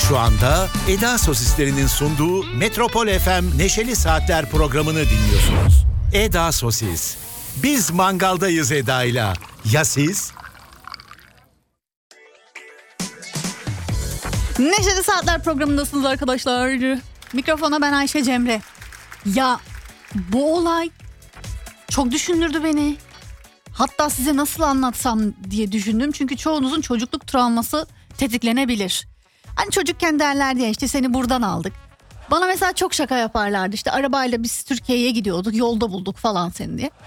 Şu anda Eda Sosislerinin sunduğu Metropol FM Neşeli Saatler programını dinliyorsunuz. Eda Sosis. Biz mangaldayız Eda'yla. Ya siz? Neşeli Saatler programındasınız arkadaşlar. Mikrofona ben Ayşe Cemre. Ya bu olay çok düşündürdü beni. Hatta size nasıl anlatsam diye düşündüm. Çünkü çoğunuzun çocukluk travması tetiklenebilir. Hani çocukken derlerdi ya, işte seni buradan aldık. Bana mesela çok şaka yaparlardı. İşte arabayla biz Türkiye'ye gidiyorduk, yolda bulduk falan seni diye.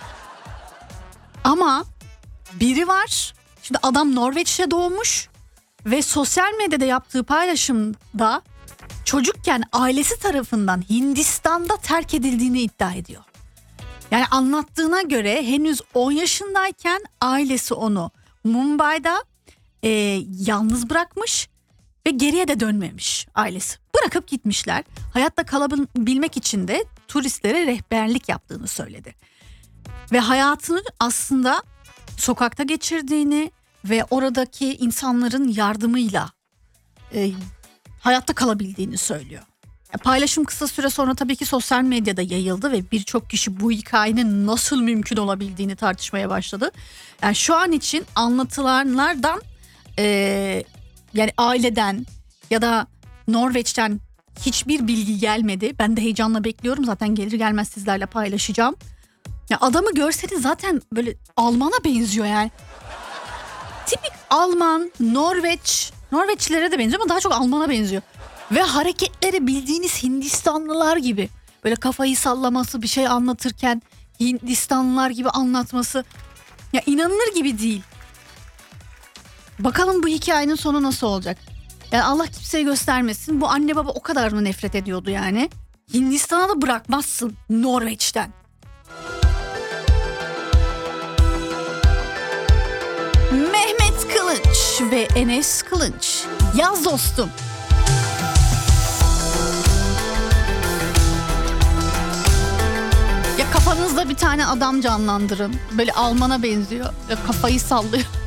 Ama biri var. Şimdi adam Norveç'te doğmuş ve sosyal medyada yaptığı paylaşımda çocukken ailesi tarafından Hindistan'da terk edildiğini iddia ediyor. Yani anlattığına göre henüz 10 yaşındayken ailesi onu Mumbai'da yalnız bırakmış ve geriye de dönmemiş ailesi. Bırakıp gitmişler. Hayatta kalabilmek için de turistlere rehberlik yaptığını söyledi. Ve hayatını aslında sokakta geçirdiğini ve oradaki insanların yardımıyla hayatta kalabildiğini söylüyor. Paylaşım kısa süre sonra tabii ki sosyal medyada yayıldı ve birçok kişi bu hikayenin nasıl mümkün olabildiğini tartışmaya başladı. Yani şu an için anlatılanlardan yani aileden ya da Norveç'ten hiçbir bilgi gelmedi. Ben de heyecanla bekliyorum, zaten gelir gelmez sizlerle paylaşacağım. Ya adamı görseniz zaten böyle Alman'a benziyor yani. Tipik Alman, Norveçlilere de benziyor ama daha çok Alman'a benziyor. Ve hareketleri bildiğiniz Hindistanlılar gibi. Böyle kafayı sallaması, bir şey anlatırken Hindistanlılar gibi anlatması. Ya inanılır gibi değil. Bakalım bu hikayenin sonu nasıl olacak? Yani Allah kimseye göstermesin. Bu anne baba o kadar mı nefret ediyordu yani? Hindistan'a da bırakmazsın Norveç'ten. Mehmet Kılınç ve Enes Kılınç. Yaz dostum. Ya kafanızda bir tane adam canlandırın. Böyle Alman'a benziyor. Kafayı sallıyor.